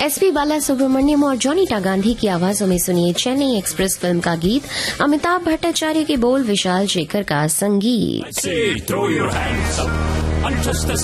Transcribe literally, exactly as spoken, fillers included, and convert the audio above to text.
SP बाला सुब्रमण्यम और जोनीटा गांधी की आवाजों में सुनिए चेन्नई एक्सप्रेस फिल्म का गीत, अमिताभ भट्टाचार्य के बोल, विशाल शेखर का संगीत।